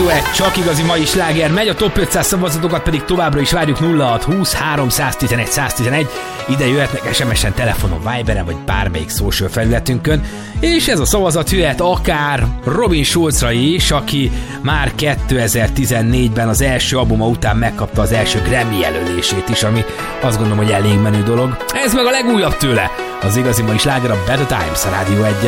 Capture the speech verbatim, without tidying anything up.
duett, csak igazi mai sláger megy, a top ötszáz szavazatokat pedig továbbra is várjuk. Nulla hat húsz három tizenegy száz tizenegy. Ide jöhetnek es em es-en, telefonon, Viberen vagy bármelyik social felületünkön, és ez a szavazat jöhet akár Robin Schulzra is, aki már kétezer-tizennégyben az első albuma után megkapta az első Grammy jelölését is, ami azt gondolom, hogy elég menő dolog. Ez meg a legújabb tőle, az igazi mai sláger, a Better Times a Rádió egyen.